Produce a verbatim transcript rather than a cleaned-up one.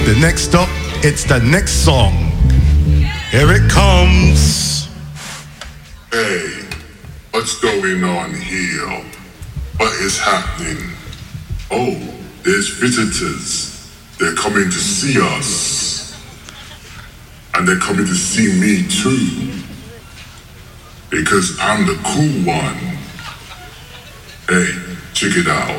the next stop. It's the next song. Here it comes. Hey, what's going on here? What is happening? Oh, there's visitors. They're coming to see us. And they're coming to see me too. Because I'm the cool one. Hey, check it out.